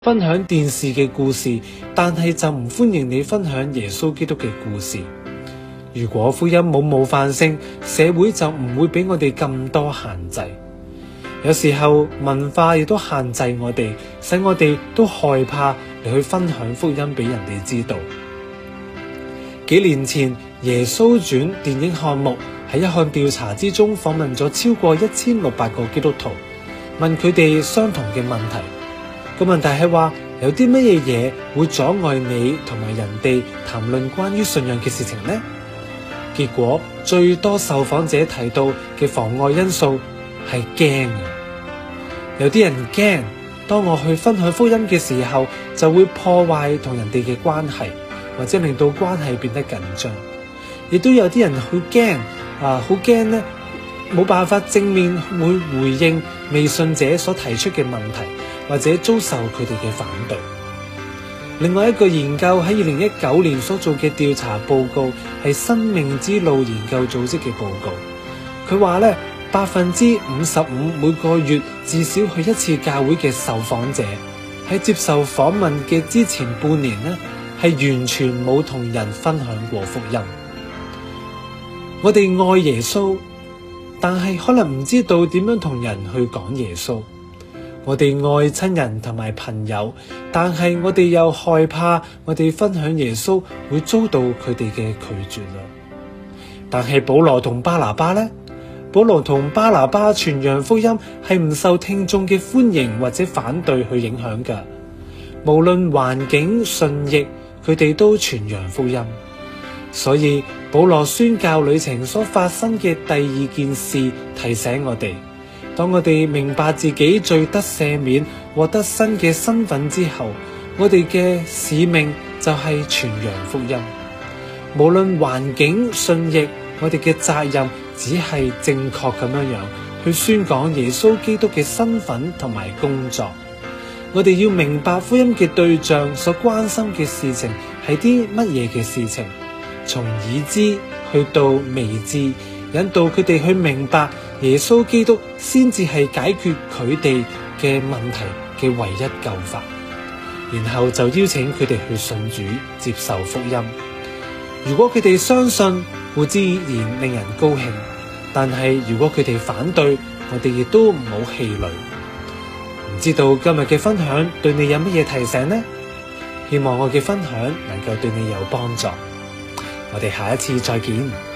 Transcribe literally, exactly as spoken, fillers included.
分享電視嘅故事，但係就唔歡迎你分享耶穌基督嘅故事。如果福音冇冒犯性，社會就唔會俾我哋咁多限制。有時候文化亦都限制我哋，使我哋都害怕嚟去分享福音俾人哋知道。幾年前，耶穌傳電影項目喺一項調查之中訪問咗超過一千六百個基督徒，問佢哋相同嘅問題。個問題係話，有啲乜嘢嘢會阻礙你同埋人哋談論關於信仰嘅事情呢？結果最多受訪者提到嘅妨礙因素係驚啊！有啲人驚，當我去分享福音嘅時候，就會破壞同人哋嘅關係，或者令到關係變得緊張。亦都有啲人好驚啊，好驚呢，冇辦法正面會回應未信者所提出嘅問題，或者遭受佢哋嘅反對。另外一個研究喺二零一九年所做嘅調查報告係生命之路研究組織嘅報告，佢話咧，百分之五十五每個月至少去一次教會嘅受訪者喺接受訪問嘅之前半年呢，係完全冇同人分享過福音。我哋愛耶穌，但係可能唔知道點樣同人去講耶穌。我哋愛親人同埋朋友，但係我哋又害怕我哋分享耶穌會遭到佢哋嘅拒絕啦。但係保羅同巴拿巴呢？保羅同巴拿巴傳揚福音係唔受聽眾嘅歡迎或者反對去影響㗎。無論環境順逆，佢哋都傳揚福音。所以保羅宣教旅程所發生嘅第二件事提醒我哋，當我哋明白自己罪得赦免，獲得新嘅身份之後，我哋嘅使命就係傳揚福音。無論環境順逆，我哋嘅責任只係正確咁樣樣去宣講耶穌基督嘅身份同埋工作。我哋要明白福音嘅對象所關心嘅事情係啲乜嘢嘅事情，從已知去到未知，引導佢哋去明白耶穌基督先至係解決佢哋嘅問題嘅唯一救法，然後就邀請佢哋去信主，接受福音。如果佢哋相信，固之然令人高興，但係如果佢哋反對，我哋亦都唔好氣餒。唔知道今日嘅分享對你有乜嘢提醒呢？希望我嘅分享能夠對你有幫助。我哋下一次再見。